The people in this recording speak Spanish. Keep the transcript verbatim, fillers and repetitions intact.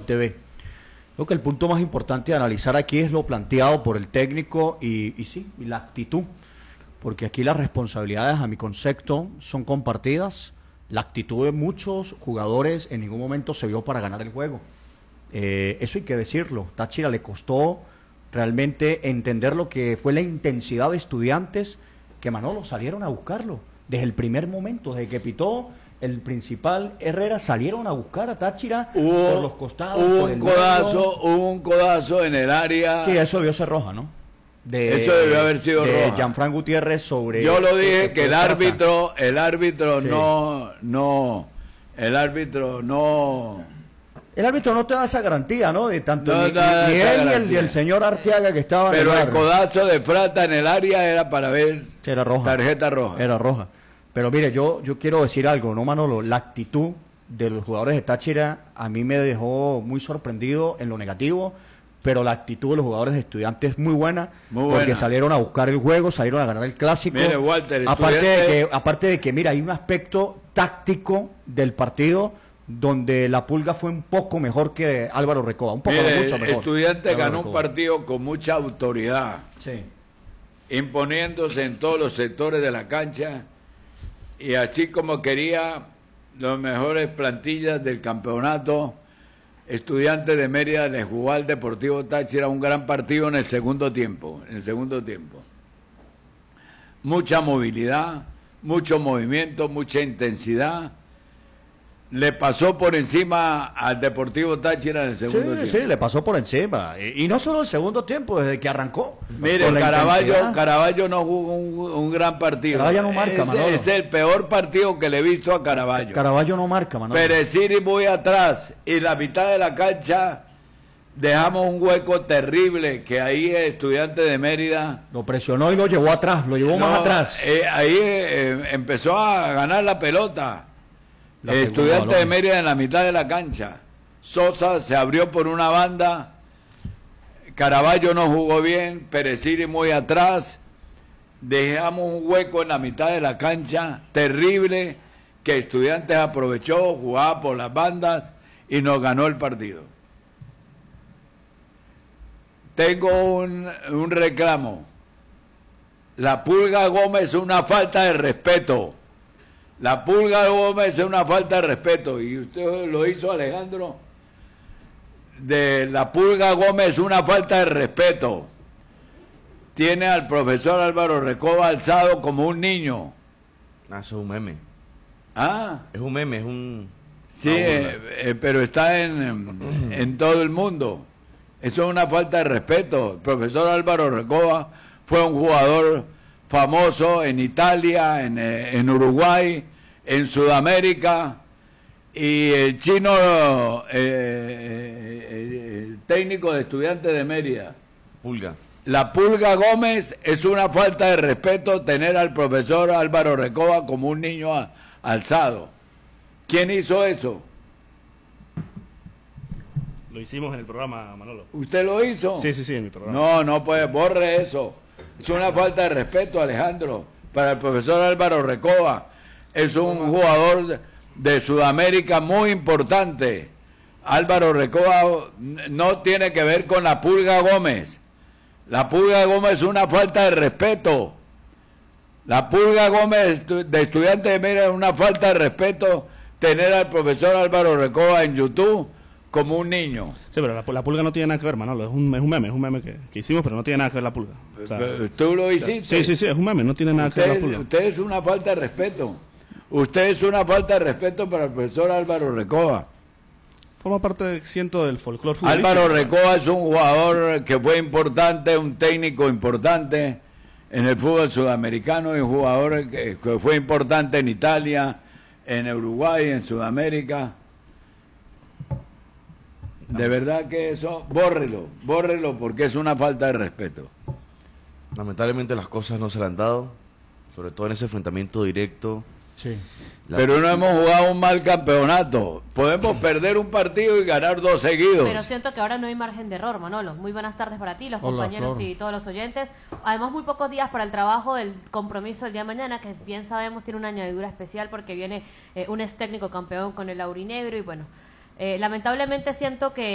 T V. Creo que el punto más importante de analizar aquí es lo planteado por el técnico y, y sí, y la actitud, porque aquí las responsabilidades, a mi concepto, son compartidas. La actitud de muchos jugadores en ningún momento se vio para ganar el juego. Eh, eso hay que decirlo. Táchira le costó realmente entender lo que fue la intensidad de Estudiantes, que Manolo salieron a buscarlo. Desde el primer momento, desde que pitó el principal Herrera, salieron a buscar a Táchira hubo, por los costados. Hubo por un el codazo, medio. hubo un codazo en el área. Sí, eso debió ser roja, ¿no? De, eso debió haber sido de roja. Jean-Franc Gutiérrez sobre... Yo lo dije, que, que el árbitro, el árbitro sí. no, no, el árbitro no... El árbitro no te da esa garantía, ¿no? De tanto no ni, da ni esa él ni el, garantía. y el señor Arteaga que estaba Pero en el el codazo de Frata en el área era para ver era roja. tarjeta roja. Era roja. Pero mire, yo, yo quiero decir algo, ¿no, Manolo? La actitud de los jugadores de Táchira a mí me dejó muy sorprendido en lo negativo, pero la actitud de los jugadores de Estudiantes es muy buena, Muy porque buena. salieron a buscar el juego, salieron a ganar el clásico. Mire, Walter, aparte, Estudiantes... de que, aparte de que, mira, hay un aspecto táctico del partido donde la Pulga fue un poco mejor que Álvaro Recoba, un poco, Mire, mucho mejor. Estudiantes Álvaro ganó un Recoba. partido con mucha autoridad, Sí. imponiéndose en todos los sectores de la cancha, y así como quería las mejores plantillas del campeonato, Estudiantes de Mérida le jugó al Deportivo Táchira un gran partido en el segundo tiempo, en el segundo tiempo. Mucha movilidad, mucho movimiento, mucha intensidad. Le pasó por encima al Deportivo Táchira en el segundo Sí, tiempo. sí, le pasó por encima. Y, y no solo el segundo tiempo, desde que arrancó. Mire, Con la Caraballo, intensidad. Caraballo no jugó un, un gran partido. Caraballo no marca, Ese Manolo. es el peor partido que le he visto a Caraballo. Caraballo no marca, Manolo. Pereciri muy atrás y la mitad de la cancha dejamos un hueco terrible que ahí Estudiantes de Mérida... Lo presionó y lo llevó atrás, lo llevó no, más atrás. eh, ahí eh, empezó a ganar la pelota. La Eh, pegó, Estudiantes balón. de Mérida en la mitad de la cancha. Sosa se abrió por una banda. Caraballo no jugó bien. Pereciri muy atrás. Dejamos un hueco en la mitad de la cancha terrible que Estudiantes aprovechó, jugaba por las bandas y nos ganó el partido. Tengo un, un reclamo. La Pulga Gómez es una falta de respeto. La Pulga Gómez es una falta de respeto. Y usted lo hizo, Alejandro. De la Pulga Gómez es una falta de respeto. Tiene al profesor Álvaro Recoba alzado como un niño. Ah, eso es un meme. ¿Ah? Es un meme, es un... Sí, eh, eh, pero está en, en todo el mundo. Eso es una falta de respeto. El profesor Álvaro Recoba fue un jugador famoso en Italia, en, eh, en Uruguay, en Sudamérica, y el chino, eh, eh, el técnico de Estudiantes de Mérida. Pulga. La Pulga Gómez es una falta de respeto tener al profesor Álvaro Recoba como un niño a, alzado. ¿Quién hizo eso? Lo hicimos en el programa, Manolo. ¿Usted lo hizo? Sí, sí, sí, en mi programa. No, no puede, borre eso. Es una falta de respeto, Alejandro, para el profesor Álvaro Recoba. Es un jugador de Sudamérica muy importante. Álvaro Recoba no tiene que ver con la Pulga Gómez. La Pulga Gómez es una falta de respeto. La Pulga Gómez de Estudiantes de Mérida es una falta de respeto tener al profesor Álvaro Recoba en YouTube como un niño. Sí, pero la, la Pulga no tiene nada que ver, Manolo. Es un, es un meme, es un meme que, que hicimos, pero no tiene nada que ver la Pulga. O sea, ¿Tú lo hiciste? sí, sí, sí, es un meme, no tiene nada que ver la Usted, Pulga. usted es una falta de respeto. Usted es una falta de respeto para el profesor Álvaro Recoba. Forma parte, siento, del folclore futbolístico. Álvaro Recoba es un jugador que fue importante, un técnico importante en el fútbol sudamericano y un jugador que, que fue importante en Italia, en Uruguay, en Sudamérica. De verdad que eso, bórrelo, bórrelo porque es una falta de respeto. Lamentablemente las cosas no se le han dado, sobre todo en ese enfrentamiento directo. Sí. La- Pero no hemos jugado un mal campeonato. Podemos perder un partido y ganar dos seguidos. Pero siento que ahora no hay margen de error, Manolo. Muy buenas tardes para ti, los Hola, compañeros Flor. y todos los oyentes. Además, muy pocos días para el trabajo del compromiso del día de mañana, que bien sabemos tiene una añadidura especial porque viene eh, un ex técnico campeón con el aurinegro y bueno, eh, lamentablemente siento que